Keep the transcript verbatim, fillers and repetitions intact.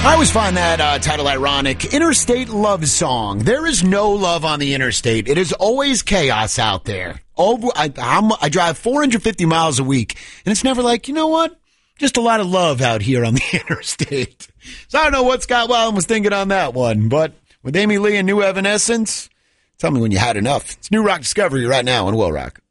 I always find that uh, title ironic. Interstate love song. There is no love on the interstate. It is always chaos out there. Over, I, I'm, I drive four hundred fifty miles a week, and it's never like, you know what? Just a lot of love out here on the interstate. So I don't know what Scott Weiland was thinking on that one, but with Amy Lee and New Evanescence, tell me when you had enough. It's New Rock Discovery right now on Will Rock.